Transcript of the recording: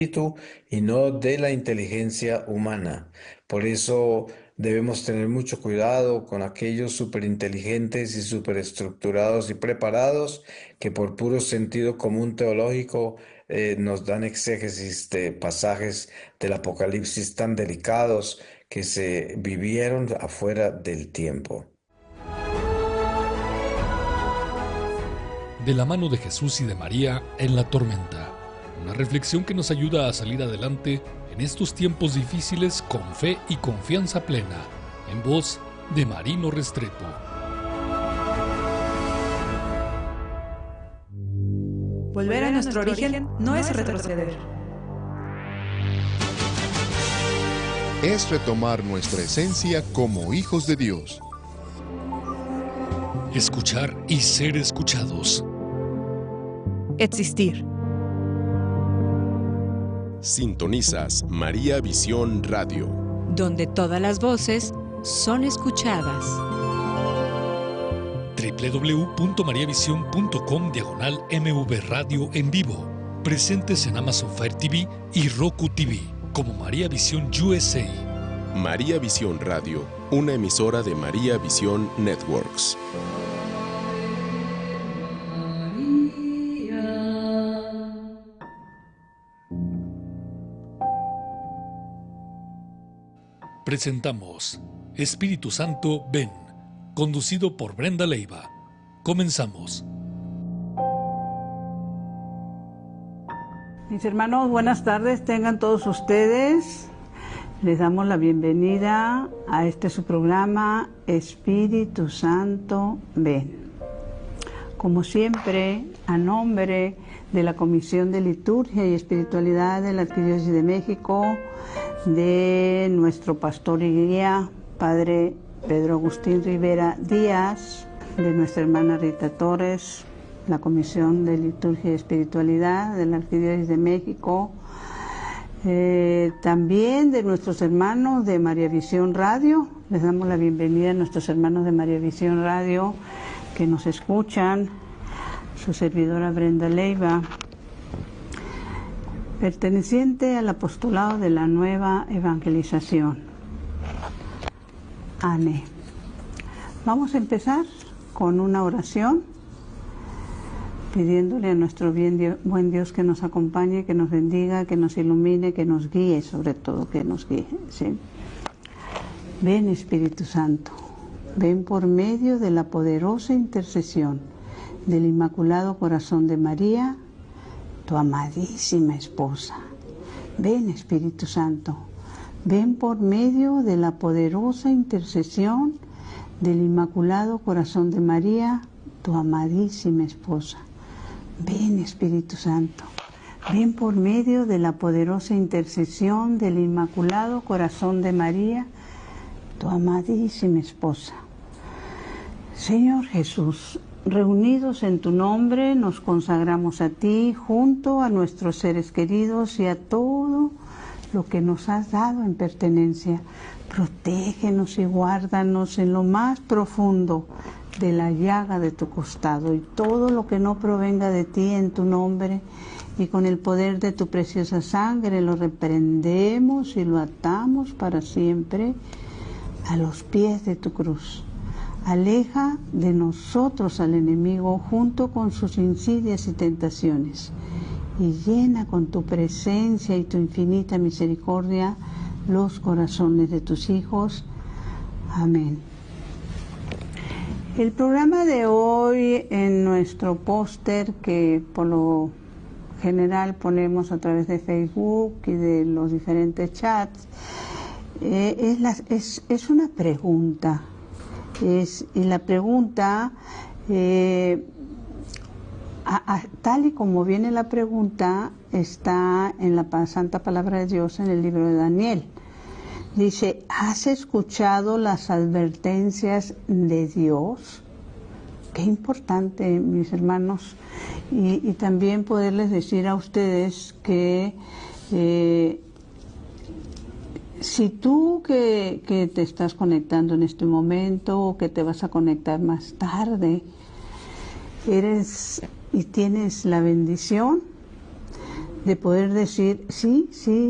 espíritu y no de la inteligencia humana. Por eso debemos tener mucho cuidado con aquellos superinteligentes y superestructurados y preparados que por puro sentido común teológico nos dan exégesis de pasajes del Apocalipsis tan delicados que se vivieron afuera del tiempo. De la mano de Jesús y de María en la tormenta. Una reflexión que nos ayuda a salir adelante en estos tiempos difíciles con fe y confianza plena. En voz de Marino Restrepo. Volver a nuestro origen no es retroceder. Es retomar nuestra esencia como hijos de Dios. Escuchar y ser escuchados. Existir. Sintonizas María Visión Radio, donde todas las voces son escuchadas. www.mariavision.com/MV Radio en vivo. Presentes en Amazon Fire TV y Roku TV como María Visión USA. María Visión Radio, una emisora de María Visión Networks. Presentamos Espíritu Santo, ven, conducido por Brenda Leiva. Comenzamos. Mis hermanos, buenas tardes, tengan todos ustedes. Les damos la bienvenida a su programa Espíritu Santo, ven. Como siempre, a nombre de la Comisión de Liturgia y Espiritualidad de la Arquidiócesis de México, de nuestro pastor y guía, Padre Pedro Agustín Rivera Díaz, de nuestra hermana Rita Torres, la Comisión de Liturgia y Espiritualidad de la Arquidiócesis de México, también de nuestros hermanos de María Visión Radio. Les damos la bienvenida a nuestros hermanos de María Visión Radio que nos escuchan, su servidora Brenda Leiva, perteneciente al apostolado de la Nueva Evangelización. ANE. Vamos a empezar con una oración, pidiéndole a nuestro buen Dios que nos acompañe, que nos bendiga, que nos ilumine, que nos guíe, sobre todo que nos guíe. ¿Sí? Ven, Espíritu Santo, ven por medio de la poderosa intercesión del Inmaculado Corazón de María, tu amadísima esposa. Ven, Espíritu Santo, ven por medio de la poderosa intercesión del Inmaculado Corazón de María, tu amadísima esposa. Ven, Espíritu Santo, ven por medio de la poderosa intercesión del Inmaculado Corazón de María, tu amadísima esposa. Señor Jesús, reunidos en tu nombre, nos consagramos a ti junto a nuestros seres queridos y a todo lo que nos has dado en pertenencia. Protégenos y guárdanos en lo más profundo de la llaga de tu costado, y todo lo que no provenga de ti en tu nombre y con el poder de tu preciosa sangre lo reprendemos y lo atamos para siempre a los pies de tu cruz. Aleja de nosotros al enemigo junto con sus insidias y tentaciones, y llena con tu presencia y tu infinita misericordia los corazones de tus hijos. Amén. El programa de hoy, en nuestro póster que por lo general ponemos a través de Facebook y de los diferentes chats, es una pregunta. Y la pregunta, tal y como viene la pregunta, está en la Santa Palabra de Dios en el libro de Daniel. Dice, ¿has escuchado las advertencias de Dios? Qué importante, mis hermanos, y también poderles decir a ustedes que si tú que te estás conectando en este momento o que te vas a conectar más tarde, eres y tienes la bendición de poder decir, sí, sí,